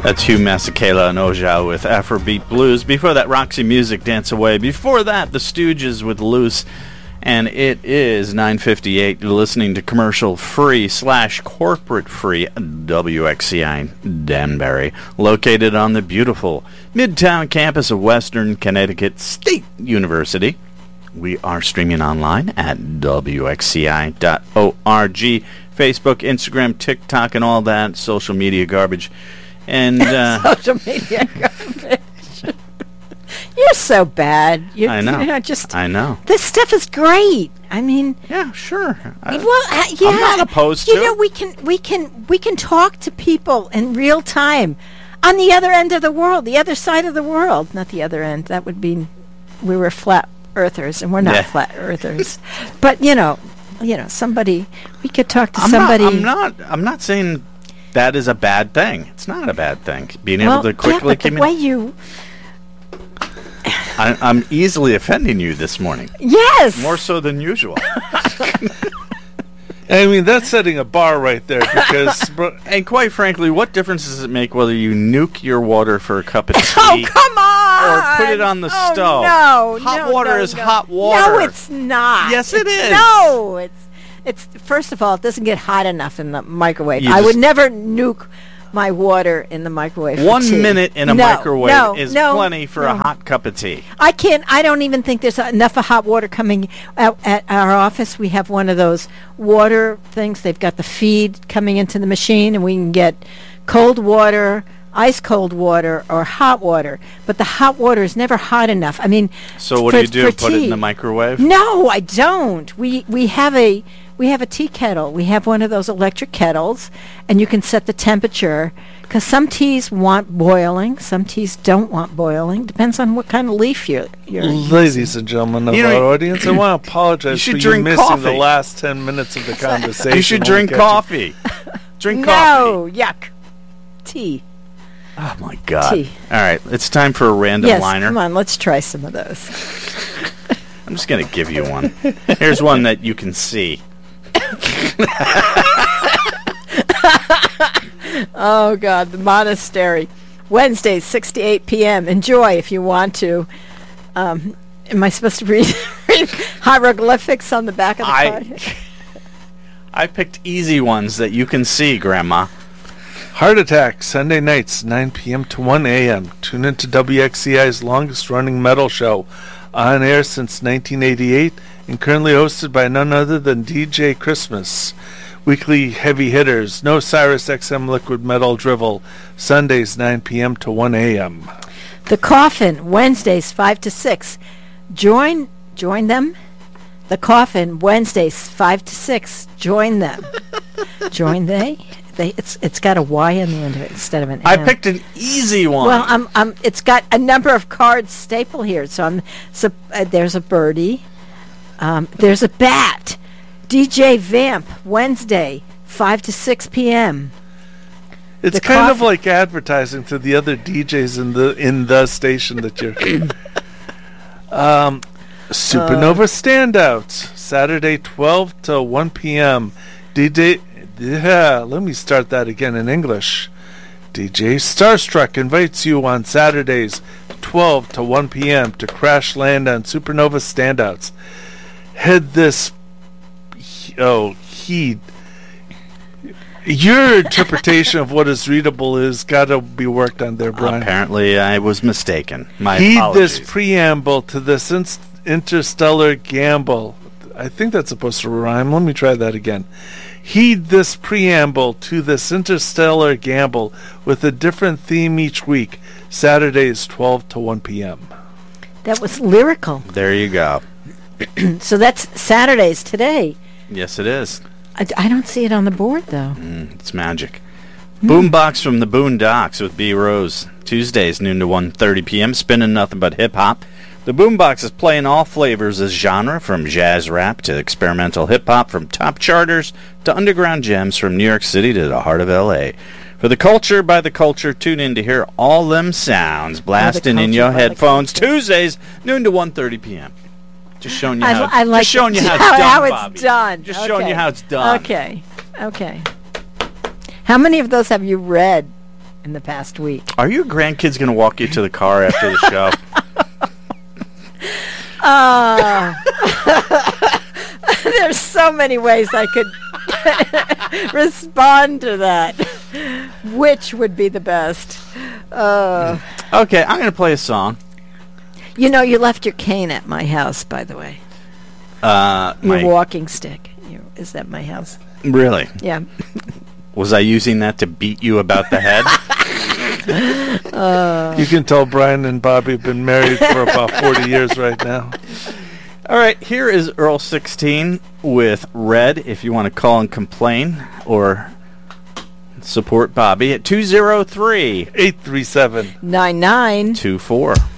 That's Hugh Masekela and Oja with Afrobeat Blues. Before that, Roxy Music, Dance Away. Before that, The Stooges with Loose. And it is 9:58. You're listening to commercial-free / corporate-free WXCI Danbury, located on the beautiful Midtown campus of Western Connecticut State University. We are streaming online at WXCI.org. Facebook, Instagram, TikTok, and all that social media garbage. And social media garbage. You're so bad. I know. I know. This stuff is great. I mean, yeah, sure. Yeah. I'm not opposed to. You know, we can talk to people in real time on the other end of the world, the other side of the world. Not the other end. That would be we were flat earthers, and we're not flat earthers. But you know, somebody we could talk to somebody. I'm not saying that is a bad thing. It's not a bad thing. Being able to quickly communicate. I'm easily offending you this morning. Yes. More so than usual. I mean, that's setting a bar right there because... and quite frankly, what difference does it make whether you nuke your water for a cup of tea... Oh, come on! Or put it on the stove? No, hot water is hot water. No, it's not. Yes, it is. No, it's... First of all, it doesn't get hot enough in the microwave. I would never nuke my water in the microwave for 1 tea. minute in a microwave is plenty for a hot cup of tea. I don't even think there's enough of hot water coming out at our office. We have one of those water things. They've got the feed coming into the machine, and we can get cold water, ice cold water, or hot water. But the hot water is never hot enough. I mean, so what do you do? Put it in the microwave? No, I don't. We have a tea kettle. We have one of those electric kettles, and you can set the temperature, because some teas want boiling, some teas don't want boiling. Depends on what kind of leaf you're Ladies using. and gentlemen of our audience, I want to apologize for you missing the last 10 minutes of the conversation. You should drink coffee. Drink coffee. No, yuck. Tea. Oh, my God. Tea. All right, it's time for a random liner. Come on, let's try some of those. I'm just going to give you one. Here's one that you can see. Oh God, the monastery. Wednesdays, 6 to 8 p.m. Enjoy if you want to. Am I supposed to read hieroglyphics on the back of the card? I picked easy ones that you can see, Grandma. Heart Attack, Sunday nights, 9 p.m. to 1 a.m. Tune into WXCI's longest-running metal show, on air since 1988, and currently hosted by none other than DJ Christmas. Weekly heavy hitters, no Sirius XM Liquid Metal Drivel, Sundays 9 p.m. to 1 a.m. The Coffin, Wednesdays 5 to 6. Join them. The Coffin, Wednesdays 5 to 6. Join them. Join they? It's got a Y in the end of it instead of an N. I picked an easy one. Well, it's got a number of cards stapled here. So there's a birdie. There's a bat. DJ Vamp, Wednesday, 5 to 6 p.m. It's kind of like advertising to the other DJs in the station that you're... Supernova Standouts, Saturday, 12 to 1 p.m. Let me start that again in English. DJ Starstruck invites you on Saturdays, 12 to 1 p.m. to crash land on Supernova Standouts. Your interpretation of what is readable is got to be worked on there, Brian. Apparently, I was mistaken. My apologies. Heed this preamble to this interstellar gamble. I think that's supposed to rhyme. Let me try that again. Heed this preamble to this interstellar gamble with a different theme each week. Saturdays, 12 to 1 p.m. That was lyrical. There you go. So that's Saturdays today. Yes, it is. I don't see it on the board, though. It's magic. Boombox from the Boondocks with B. Rose. Tuesdays, noon to 1:30 p.m. Spinning nothing but hip-hop. The Boombox is playing all flavors of genre, from jazz rap to experimental hip-hop, from top charters to underground gems, from New York City to the heart of L.A. For the culture, by the culture, tune in to hear all them sounds blasting in your headphones. Tuesdays, noon to 1:30 p.m. Just showing you how it's done. Just showing you how it's done. Okay. How many of those have you read? in the past week. Are your grandkids going to walk you to the car after the show? There's so many ways I could respond to that. Which would be the best? Okay, I'm going to play a song. You know, you left your cane at my house, by the way. Your walking stick is at my house. Really? Yeah. Was I using that to beat you about the head? You can tell Brian and Bobby have been married for about 40 years right now. All right, here is Earl 16 with Red, if you want to call and complain or support Bobby at 203 837 99 24.